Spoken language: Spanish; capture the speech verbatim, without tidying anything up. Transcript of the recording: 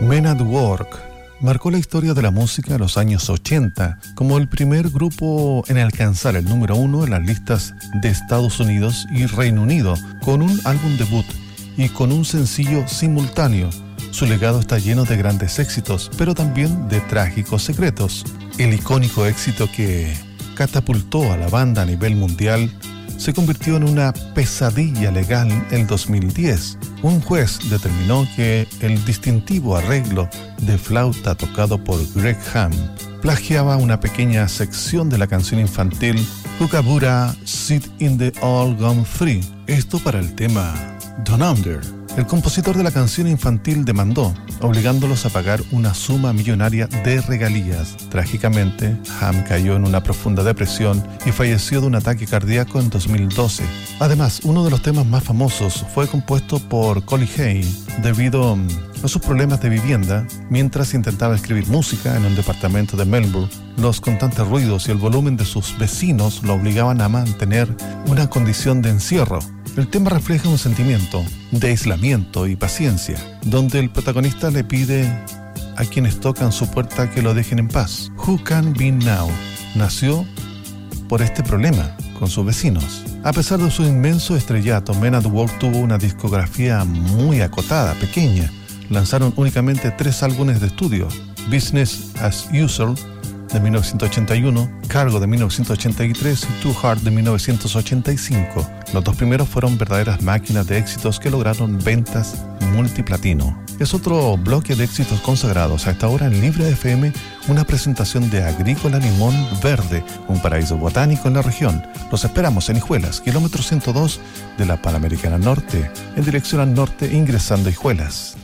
Men at Work marcó la historia de la música en los años ochenta como el primer grupo en alcanzar el número uno en las listas de Estados Unidos y Reino Unido, con un álbum debut y con un sencillo simultáneo. Su legado está lleno de grandes éxitos, pero también de trágicos secretos. El icónico éxito que catapultó a la banda a nivel mundial se convirtió en una pesadilla legal en dos mil diez. Un juez determinó que el distintivo arreglo de flauta tocado por Greg Ham plagiaba una pequeña sección de la canción infantil Kookaburra Sit in the All Gone Free. Esto para el tema Down Under. El compositor de la canción infantil demandó, obligándolos a pagar una suma millonaria de regalías. Trágicamente, Ham cayó en una profunda depresión y falleció de un ataque cardíaco en dos mil doce. Además, uno de los temas más famosos fue compuesto por Collie Hay debido a sus problemas de vivienda mientras intentaba escribir música en un departamento de Melbourne. Los constantes ruidos y el volumen de sus vecinos lo obligaban a mantener una condición de encierro. El tema refleja un sentimiento de aislamiento y paciencia, donde el protagonista le pide a quienes tocan su puerta que lo dejen en paz. Who Can Be Now nació por este problema con sus vecinos. A pesar de su inmenso estrellato, Men at Work tuvo una discografía muy acotada, pequeña. Lanzaron únicamente tres álbumes de estudio: Business as Usual de mil novecientos ochenta y uno, Cargo de mil novecientos ochenta y tres y Too Hard de mil novecientos ochenta y cinco. Los dos primeros fueron verdaderas máquinas de éxitos que lograron ventas multiplatino. Es otro bloque de éxitos consagrados. A esta hora en Libre F M, una presentación de Agrícola Limón Verde, un paraíso botánico en la región. Los esperamos en Hijuelas, kilómetro ciento dos de la Panamericana Norte, en dirección al norte ingresando a Hijuelas.